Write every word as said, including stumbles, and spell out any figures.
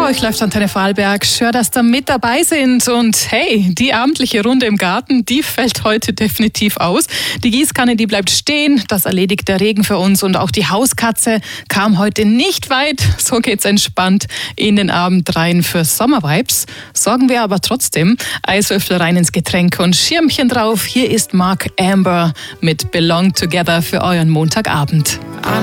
euch läuft Antenne Vorarlberg. Schön, dass ihr mit dabei sind. Und hey, die abendliche Runde im Garten, die fällt heute definitiv aus. Die Gießkanne, die bleibt stehen. Das erledigt der Regen für uns. Und auch die Hauskatze kam heute nicht weit. So geht's entspannt in den Abend rein für Sommervibes. Sorgen wir aber trotzdem Eiswürfel rein ins Getränk und Schirmchen drauf. Hier ist Mark Amber mit Belong Together für euren Montagabend.